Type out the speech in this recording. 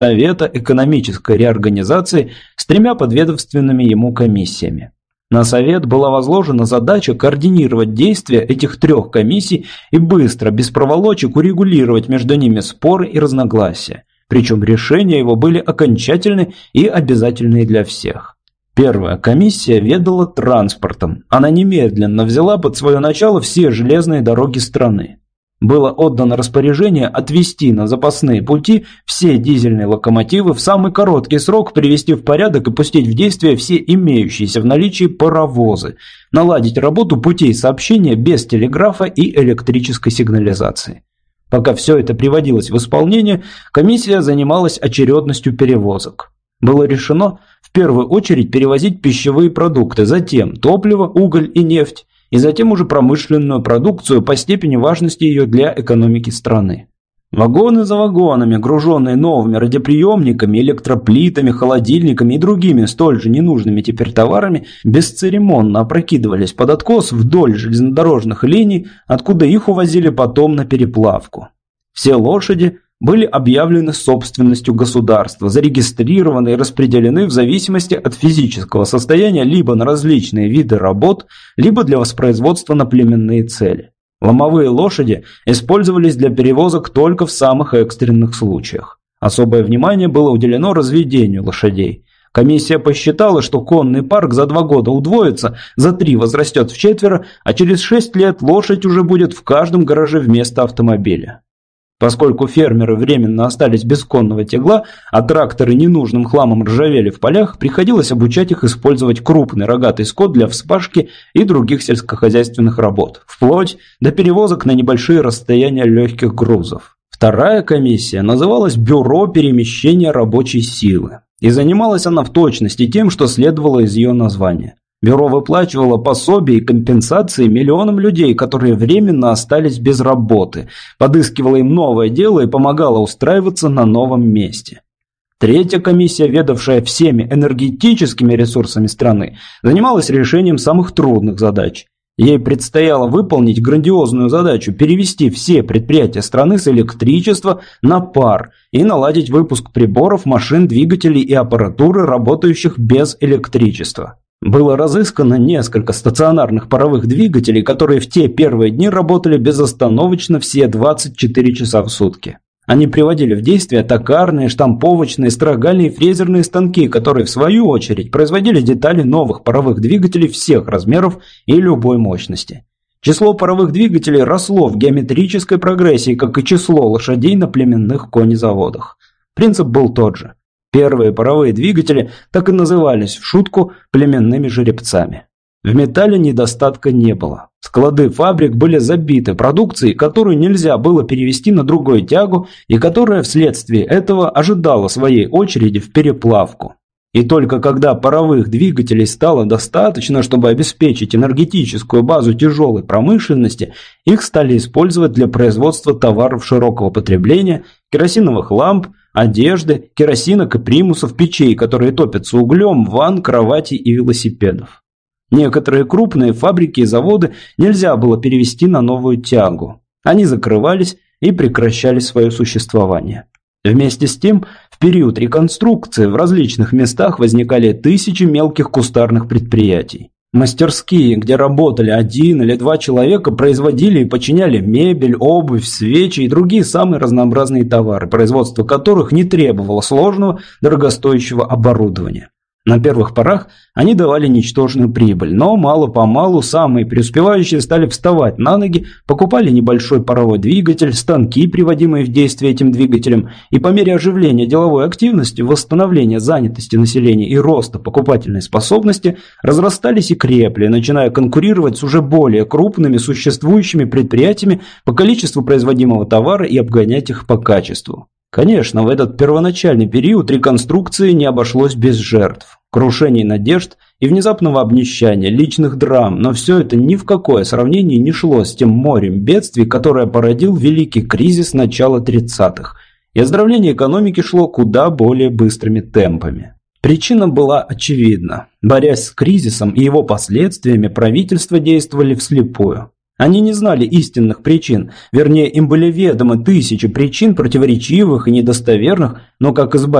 Совета экономической реорганизации с 3 подведомственными ему комиссиями. На Совет была возложена задача координировать действия этих 3 комиссий и быстро, без проволочек, урегулировать между ними споры и разногласия. Причем решения его были окончательны и обязательны для всех. Первая комиссия ведала транспортом. Она немедленно взяла под свое начало все железные дороги страны. Было отдано распоряжение отвести на запасные пути все дизельные локомотивы, в самый короткий срок привести в порядок и пустить в действие все имеющиеся в наличии паровозы, наладить работу путей сообщения без телеграфа и электрической сигнализации. Пока все это приводилось в исполнение, комиссия занималась очередностью перевозок. Было решено в первую очередь перевозить пищевые продукты, затем топливо, уголь и нефть, и затем уже промышленную продукцию по степени важности ее для экономики страны. Вагоны за вагонами, груженные новыми радиоприемниками, электроплитами, холодильниками и другими столь же ненужными теперь товарами, бесцеремонно опрокидывались под откос вдоль железнодорожных линий, откуда их увозили потом на переплавку. Все лошади были объявлены собственностью государства, зарегистрированы и распределены в зависимости от физического состояния либо на различные виды работ, либо для воспроизводства на племенные цели. Ломовые лошади использовались для перевозок только в самых экстренных случаях. Особое внимание было уделено разведению лошадей. Комиссия посчитала, что конный парк за 2 года удвоится, за 3 возрастет в 4, а через 6 лет лошадь уже будет в каждом гараже вместо автомобиля. Поскольку фермеры временно остались без конного тягла, а тракторы ненужным хламом ржавели в полях, приходилось обучать их использовать крупный рогатый скот для вспашки и других сельскохозяйственных работ, вплоть до перевозок на небольшие расстояния легких грузов. Вторая комиссия называлась «Бюро перемещения рабочей силы», и занималась она в точности тем, что следовало из ее названия. Бюро выплачивало пособия и компенсации миллионам людей, которые временно остались без работы, подыскивало им новое дело и помогало устраиваться на новом месте. Третья комиссия, ведавшая всеми энергетическими ресурсами страны, занималась решением самых трудных задач. Ей предстояло выполнить грандиозную задачу перевести все предприятия страны с электричества на пар и наладить выпуск приборов, машин, двигателей и аппаратуры, работающих без электричества. Было разыскано несколько стационарных паровых двигателей, которые в те первые дни работали безостановочно все 24 часа в сутки. Они приводили в действие токарные, штамповочные, строгальные и фрезерные станки, которые в свою очередь производили детали новых паровых двигателей всех размеров и любой мощности. Число паровых двигателей росло в геометрической прогрессии, как и число лошадей на племенных конезаводах. Принцип был тот же. Первые паровые двигатели так и назывались в шутку племенными жеребцами. В металле недостатка не было. Склады фабрик были забиты продукцией, которую нельзя было перевести на другую тягу и которая вследствие этого ожидала своей очереди в переплавку. И только когда паровых двигателей стало достаточно, чтобы обеспечить энергетическую базу тяжелой промышленности, их стали использовать для производства товаров широкого потребления, керосиновых ламп, одежды, керосинок и примусов, печей, которые топятся углем, ванн, кроватей и велосипедов. Некоторые крупные фабрики и заводы нельзя было перевести на новую тягу. Они закрывались и прекращали свое существование. Вместе с тем, в период реконструкции в различных местах возникали тысячи мелких кустарных предприятий. Мастерские, где работали 1 или 2 человека, производили и починяли мебель, обувь, свечи и другие самые разнообразные товары, производство которых не требовало сложного, дорогостоящего оборудования. На первых порах они давали ничтожную прибыль, но мало-помалу самые преуспевающие стали вставать на ноги, покупали небольшой паровой двигатель, станки, приводимые в действие этим двигателем, и по мере оживления деловой активности, восстановления занятости населения и роста покупательной способности разрастались и крепли, начиная конкурировать с уже более крупными существующими предприятиями по количеству производимого товара и обгонять их по качеству. Конечно, в этот первоначальный период реконструкции не обошлось без жертв, крушений надежд и внезапного обнищания, личных драм, но все это ни в какое сравнение не шло с тем морем бедствий, которое породил великий кризис начала 30-х, и оздоровление экономики шло куда более быстрыми темпами. Причина была очевидна. Борясь с кризисом и его последствиями, правительства действовали вслепую. Они не знали истинных причин, вернее, им были ведомы тысячи причин противоречивых и недостоверных, но как избавиться